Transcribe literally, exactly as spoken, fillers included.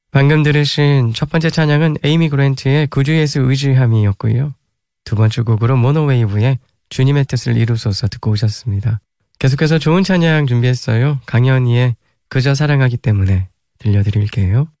방금 들으신 첫 번째 찬양은 에이미 그랜트의 구주 예수 의지함이었고요. 두 번째 곡으로 모노웨이브의 주님의 뜻을 이루소서 듣고 오셨습니다. 계속해서 좋은 찬양 준비했어요. 강현희의 그저 사랑하기 때문에 들려드릴게요.